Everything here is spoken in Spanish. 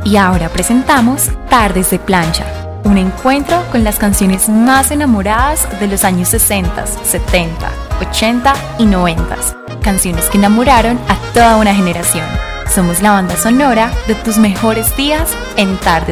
Y ahora presentamos Tardes de Plancha, un encuentro con las canciones más enamoradas de los años 60, 70, 80 y 90. Canciones que enamoraron a toda una generación. Somos la banda sonora de tus mejores días en Tardes